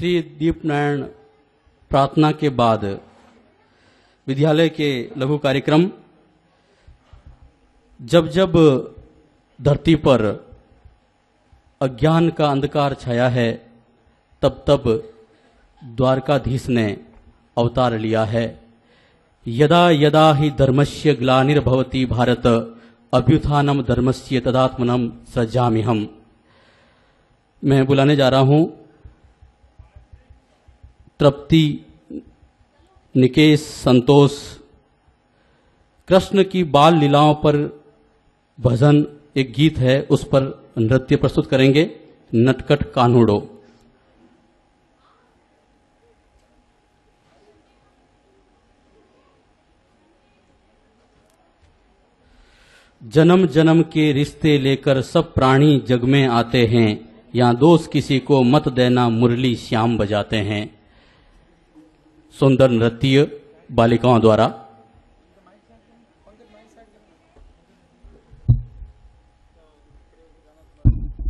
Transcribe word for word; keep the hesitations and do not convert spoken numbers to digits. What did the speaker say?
श्री दीपनारायण प्रार्थना के बाद विद्यालय के लघु कार्यक्रम जब जब धरती पर अज्ञान का अंधकार छाया है तब तब द्वारकाधीश ने अवतार लिया है। यदा यदा ही धर्मस्य ग्लानिर्भवति भारत अभ्युत्थानम धर्मस्य तदात्मनम सृजाम्यहम्। मैं बुलाने जा रहा हूं तृप्ति, निकेश, संतोष। कृष्ण की बाल लीलाओं पर भजन एक गीत है, उस पर नृत्य प्रस्तुत करेंगे नटखट कान्होड़ो। जन्म जन्म के रिश्ते लेकर सब प्राणी जग में आते हैं, यहाँ दोस्त किसी को मत देना मुरली श्याम बजाते हैं। सुंदर नृत्य बालिकाओं द्वारा।